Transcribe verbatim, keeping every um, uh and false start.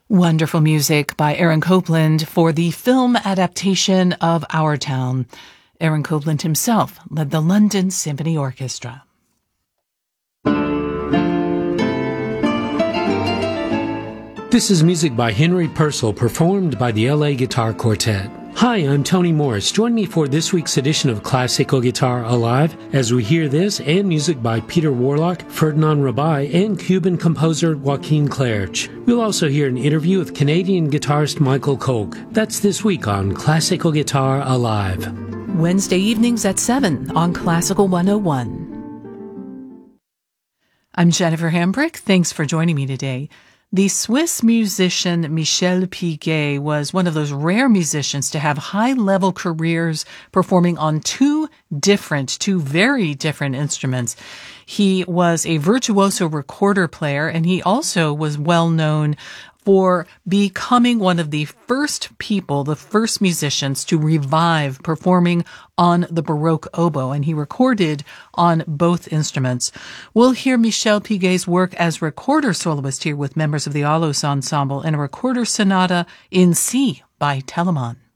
Wonderful music by Aaron Copland for the film adaptation of Our Town. Aaron Copland himself led the London Symphony Orchestra. This is music by Henry Purcell, performed by the L A Guitar Quartet. Hi, I'm Tony Morris. Join me for this week's edition of Classical Guitar Alive as we hear this and music by Peter Warlock, Ferdinand Rabai, and Cuban composer Joaquin Clerch. We'll also hear an interview with Canadian guitarist Michael Koch. That's this week on Classical Guitar Alive. Wednesday evenings at seven on Classical one oh one. I'm Jennifer Hambrick. Thanks for joining me today. The Swiss musician Michel Piguet was one of those rare musicians to have high-level careers performing on two different, two very different instruments. He was a virtuoso recorder player, and he also was well known for becoming one of the first people, the first musicians to revive performing on the Baroque oboe, and he recorded on both instruments. We'll hear Michel Piguet's work as recorder soloist here with members of the Alos Ensemble and a recorder sonata in C by Telemann.